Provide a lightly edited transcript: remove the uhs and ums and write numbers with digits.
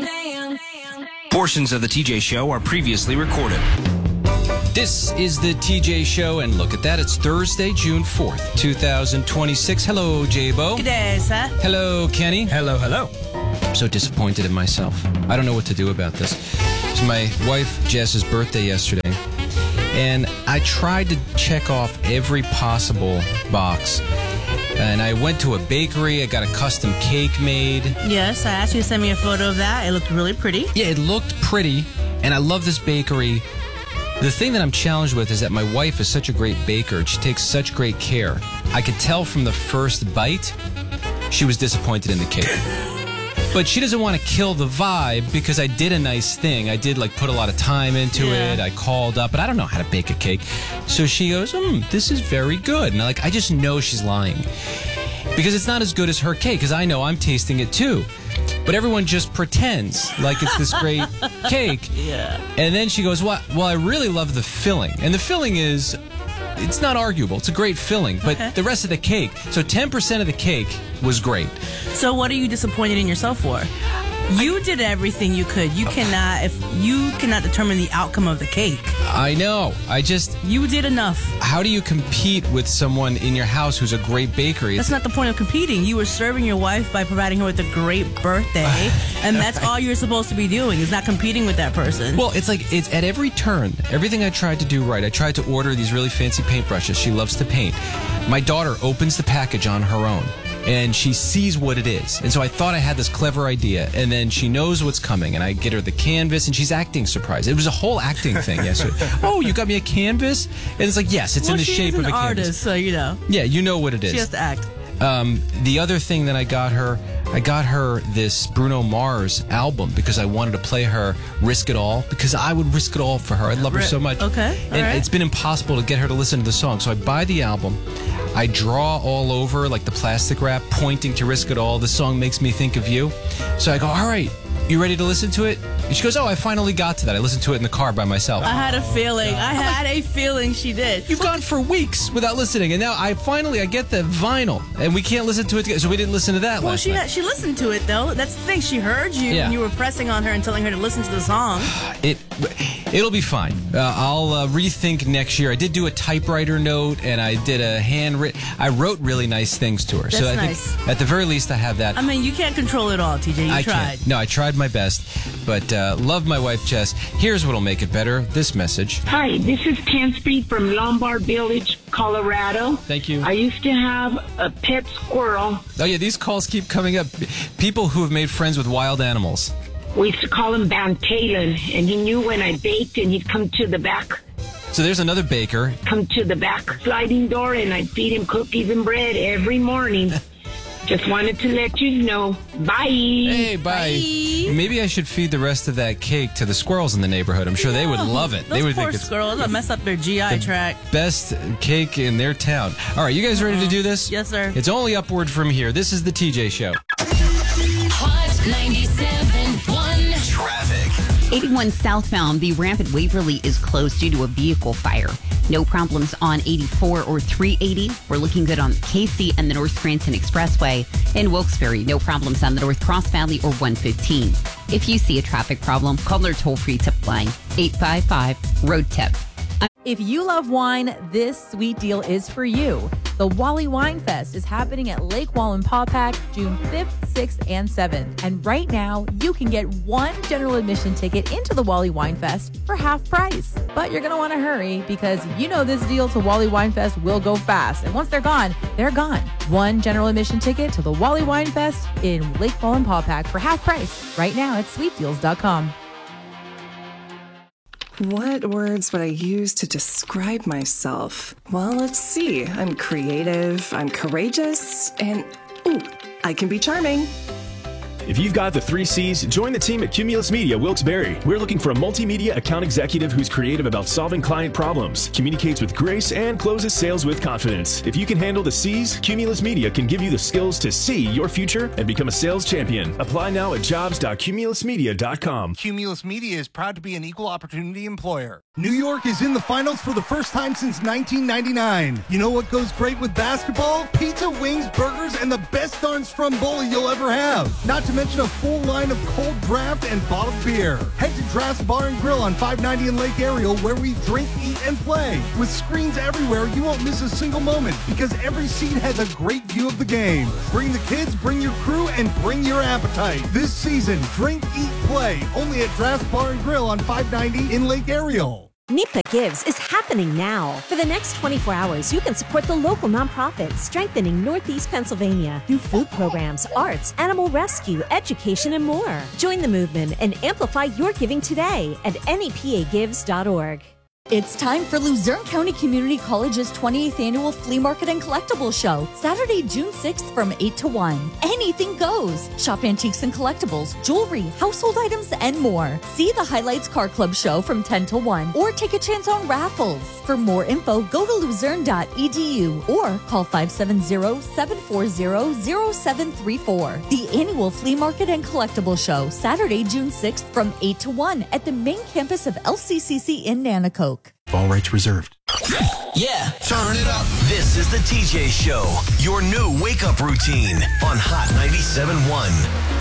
Portions of the TJ Show are previously recorded. This is the TJ Show, and look at that. It's Thursday, June 4th, 2026. Hello, J-Bo. Good day, sir. Hello, Kenny. Hello, hello. I'm so disappointed in myself. I don't know what to do about this. It was my wife, Jess's birthday yesterday, and I tried to check off every possible box. And I went to a bakery. I got a custom cake made. Yes, I asked you to send me a photo of that. It looked really pretty. Yeah, it looked pretty, and I love this bakery. The thing that I'm challenged with is that my wife is such a great baker. She takes such great care. I could tell from the first bite she was disappointed in the cake. But she doesn't want to kill the vibe because I did a nice thing. I did put a lot of time into it. I called up, but I don't know how to bake a cake. So she goes, this is very good. And I just know she's lying. Because it's not as good as her cake, because I know I'm tasting it too. But everyone just pretends like it's this great cake. Yeah. And then she goes, well, I really love the filling. And the filling is, it's not arguable. It's a great filling. But the rest of the cake, so 10% of the cake was great. So what are you disappointed in yourself for? You did everything you could. You cannot determine the outcome of the cake. I know. You did enough. How do you compete with someone in your house who's a great bakery? That's not the point of competing. You were serving your wife by providing her with a great birthday, and that's all you're supposed to be doing, is not competing with that person. Well, it's at every turn, everything I tried to do right. I tried to order these really fancy paintbrushes. She loves to paint. My daughter opens the package on her own, and she sees what it is. And so I thought I had this clever idea, and then she knows what's coming, and I get her the canvas, and she's acting surprised. It was a whole acting thing yesterday. Oh, you got me a canvas? And it's like, yes, it's in the shape of a canvas. She's an artist, so you know. Yeah, you know what it is. She has to act. The other thing that I got her this Bruno Mars album because I wanted to play her Risk It All, because I would risk it all for her. I love her so much. Okay, all right. It's been impossible to get her to listen to the song. So I buy the album. I draw all over the plastic wrap pointing to Risk It All. The song makes me think of you. So I go, all right, you ready to listen to it? And she goes, I finally got to that. I listened to it in the car by myself. I had a feeling. I had a feeling she did. You've gone for weeks without listening, and now I get the vinyl, and we can't listen to it together, so we didn't listen to that last night. She listened to it, though. That's the thing. She heard you, and you were pressing on her and telling her to listen to the song. It'll be fine. I'll rethink next year. I did do a typewriter note, and I did a handwritten. I wrote really nice things to her. That's so I nice. think at the very least I have that. I mean, you can't control it all, TJ. You tried. Can't. No, I tried my best, but love my wife, Jess. Here's what'll make it better. This message. Hi, this is Tansby from Lombard Village, Colorado. Thank you. I used to have a pet squirrel. Oh, yeah, these calls keep coming up. People who have made friends with wild animals. We used to call him Van Talen, and he knew when I baked, and he'd come to the back. So there's another baker. Come to the back sliding door, and I'd feed him cookies and bread every morning. Just wanted to let you know. Bye. Hey, bye. Maybe I should feed the rest of that cake to the squirrels in the neighborhood. I'm sure they would love it. Those they would poor think it's squirrels. It'll mess up their GI tract. Best cake in their town. All right, you guys ready to do this? Yes, sir. It's only upward from here. This is the TJ Show. Hot 97.1 Traffic. 81 southbound, the ramp at Waverly is closed due to a vehicle fire. No problems on 84 or 380. We're looking good on KC and the North Scranton Expressway. In Wilkes-Barre, no problems on the North Cross Valley or 115. If you see a traffic problem, call their toll-free tip line, 855-ROAD-TIP. If you love wine, this sweet deal is for you. The Wally Wine Fest is happening at Lake Wallenpaupack June 5th, 6th, and 7th. And right now, you can get one general admission ticket into the Wally Wine Fest for half price. But you're going to want to hurry because you know this deal to Wally Wine Fest will go fast. And once they're gone, they're gone. One general admission ticket to the Wally Wine Fest in Lake Wallenpaupack for half price right now at sweetdeals.com. What words would I use to describe myself? Well, let's see. I'm creative, I'm courageous, and I can be charming. If you've got the 3 C's, join the team at Cumulus Media Wilkes-Barre. We're looking for a multimedia account executive who's creative about solving client problems, communicates with grace, and closes sales with confidence. If you can handle the C's, Cumulus Media can give you the skills to see your future and become a sales champion. Apply now at jobs.cumulusmedia.com. Cumulus Media is proud to be an equal opportunity employer. New York is in the finals for the first time since 1999. You know what goes great with basketball? Pizza, wings, burgers, and the best darn Stromboli you'll ever have. Not to mention a full line of cold draft and bottled beer. Head to Draft's Bar and Grill on 590 in Lake Ariel, where we drink, eat, and play. With screens everywhere, you won't miss a single moment because every seat has a great view of the game. Bring the kids, bring your crew, and bring your appetite. This season, drink, eat, play. Only at Draft's Bar and Grill on 590 in Lake Ariel. NEPA Gives is happening now. For the next 24 hours, you can support the local nonprofits strengthening Northeast Pennsylvania through food programs, arts, animal rescue, education, and more. Join the movement and amplify your giving today at nepagives.org. It's time for Luzerne County Community College's 28th Annual Flea Market and Collectibles Show, Saturday, June 6th from 8 to 1. Anything goes. Shop antiques and collectibles, jewelry, household items, and more. See the Highlights Car Club show from 10 to 1 or take a chance on raffles. For more info, go to luzerne.edu or call 570-740-0734. The annual Flea Market and Collectibles Show, Saturday, June 6th from 8 to 1 at the main campus of LCCC in Nanaco. All rights reserved. Yeah. Turn it up. This is the TJ Show, your new wake-up routine on Hot 97.1.